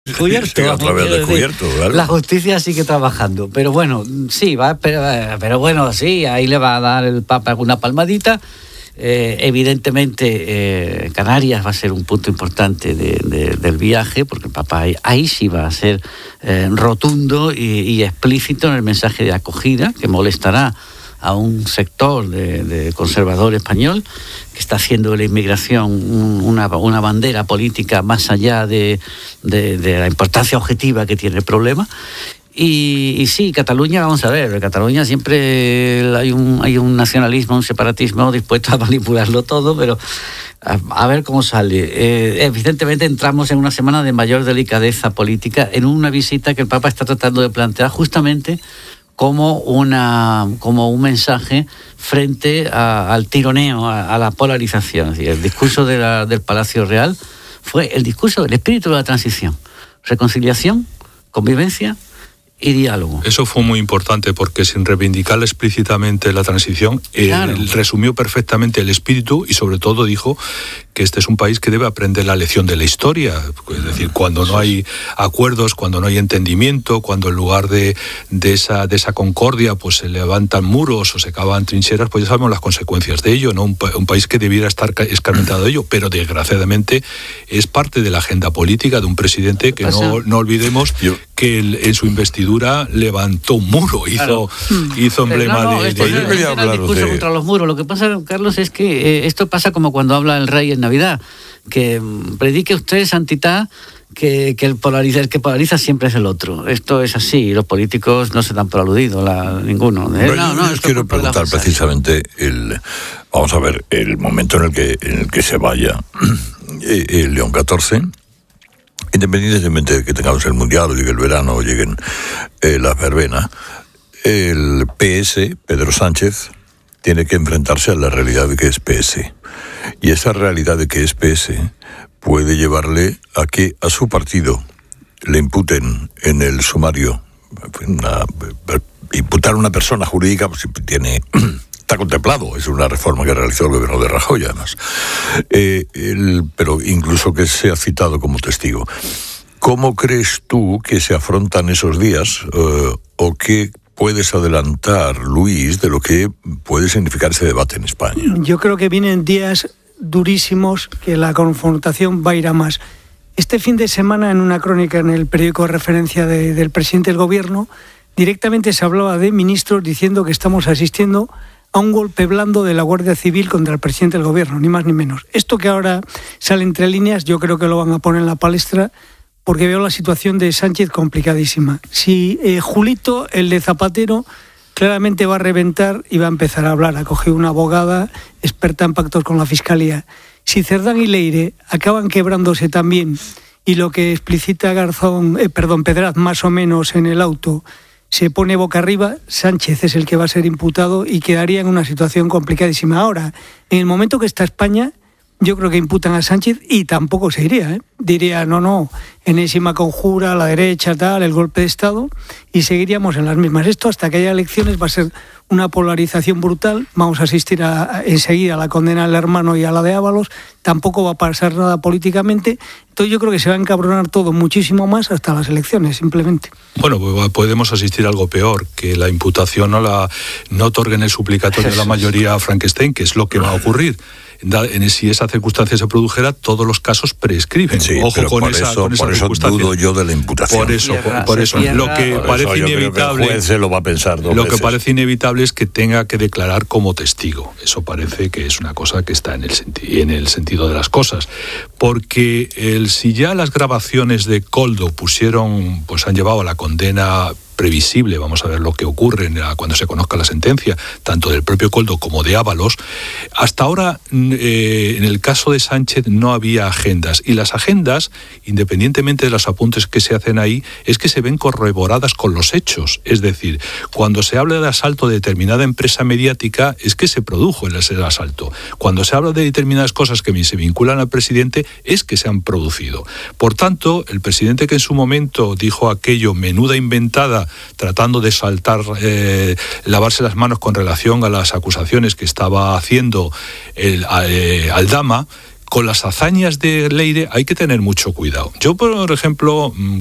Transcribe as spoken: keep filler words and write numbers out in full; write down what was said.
Cubierto, sí, a través de cubierto, claro. La justicia sigue trabajando, pero bueno, sí, va, pero, pero bueno, sí, ahí le va a dar el Papa una palmadita. Eh, evidentemente, eh, Canarias va a ser un punto importante de, de, del viaje, porque el Papa ahí, ahí sí va a ser eh, rotundo y, y explícito en el mensaje de acogida, que molestará a un sector de, de conservador español que está haciendo de la inmigración una, una bandera política más allá de, de, de la importancia objetiva que tiene el problema. Y, y sí, Cataluña, vamos a ver, en Cataluña siempre hay un, hay un nacionalismo, un separatismo dispuesto a manipularlo todo, pero a, a ver cómo sale. Eh, evidentemente entramos en una semana de mayor delicadeza política en una visita que el Papa está tratando de plantear justamente como una como un mensaje frente a, al tironeo, a, a la polarización. Es decir, el discurso de la, del Palacio Real fue el discurso del espíritu de la transición. Reconciliación, convivencia y diálogo. Eso fue muy importante porque sin reivindicar explícitamente la transición, claro. eh, resumió perfectamente el espíritu y sobre todo dijo que este es un país que debe aprender la lección de la historia. Es decir, cuando no hay acuerdos, cuando no hay entendimiento, cuando en lugar de, de, esa, de esa concordia pues se levantan muros o se cavan trincheras, pues ya sabemos las consecuencias de ello, ¿no? Un, un país que debiera estar escarmentado de ello, pero desgraciadamente es parte de la agenda política de un presidente que no, no olvidemos Yo. que el, en su investidura levantó un muro, hizo, claro. hizo emblema no, no, de... Este, de yo quería hablar el discurso de... contra los muros. Lo que pasa, Carlos, es que eh, esto pasa como cuando habla el rey en Navidad, que predique usted, santidad, que, que el, polariza, el que polariza siempre es el otro. Esto es así, los políticos no se dan por aludido, la, ninguno. ¿eh? Bueno, no, yo, no, yo quiero preguntar precisamente, el, vamos a ver, el momento en el que, en el que se vaya el León catorce, independientemente de que tengamos el Mundial o llegue el verano o lleguen eh, las verbenas, el P S, Pedro Sánchez, tiene que enfrentarse a la realidad de que es P S. Y esa realidad de que es P S puede llevarle a que a su partido le imputen en el sumario, una, imputar a una persona jurídica, pues tiene... está contemplado, es una reforma que realizó el gobierno de Rajoy, además. Eh, el, pero incluso que sea citado como testigo. ¿Cómo crees tú que se afrontan esos días eh, o qué puedes adelantar, Luis, de lo que puede significar ese debate en España? Yo creo que vienen días durísimos, que la confrontación va a ir a más. Este fin de semana, en una crónica en el periódico de referencia de, del presidente del gobierno, directamente se hablaba de ministros diciendo que estamos asistiendo a un golpe blando de la Guardia Civil contra el presidente del gobierno, ni más ni menos. Esto que ahora sale entre líneas, yo creo que lo van a poner en la palestra, porque veo la situación de Sánchez complicadísima. Si eh, Julito, el de Zapatero, claramente va a reventar y va a empezar a hablar. Ha cogido una abogada experta en pactos con la Fiscalía. Si Cerdán y Leire acaban quebrándose también, y lo que explicita Garzón, eh, perdón, Pedraz más o menos en el auto, se pone boca arriba, Sánchez es el que va a ser imputado y quedaría en una situación complicadísima. Ahora, en el momento que está España, yo creo que imputan a Sánchez y tampoco se iría, ¿eh? Diría, no, no, enésima conjura, la derecha, tal, el golpe de Estado, y seguiríamos en las mismas. Esto, hasta que haya elecciones, va a ser una polarización brutal. Vamos a asistir a, a, enseguida a la condena del hermano y a la de Ábalos. Tampoco va a pasar nada políticamente. Entonces yo creo que se va a encabronar todo muchísimo más hasta las elecciones, simplemente. Bueno, pues podemos asistir a algo peor, que la imputación no la no otorguen el suplicatorio de la mayoría a Frankenstein, que es lo que va a ocurrir. En, si esa circunstancia se produjera, todos los casos prescriben. Sí, Ojo con por esa, eso, con esa por eso dudo yo de la imputación. Por eso, cierra, por, por eso cierra, lo que por parece eso inevitable, que el juez se lo va a pensar dos lo veces. que parece inevitable es que tenga que declarar como testigo. Eso parece que es una cosa que está en el senti- en el sentido de las cosas, porque el, si ya las grabaciones de Koldo pusieron, pues han llevado a la condena previsible, vamos a ver lo que ocurre cuando se conozca la sentencia, tanto del propio Koldo como de Ábalos. Hasta ahora, eh, en el caso de Sánchez no había agendas, y las agendas, independientemente de los apuntes que se hacen ahí, es que se ven corroboradas con los hechos. Es decir, cuando se habla de asalto de determinada empresa mediática, es que se produjo el asalto. Cuando se habla de determinadas cosas que se vinculan al presidente, es que se han producido. Por tanto, el presidente que en su momento dijo aquello, menuda inventada, tratando de saltar, eh, lavarse las manos con relación a las acusaciones que estaba haciendo el, eh, Aldama, con las hazañas de Leire hay que tener mucho cuidado. Yo, por ejemplo,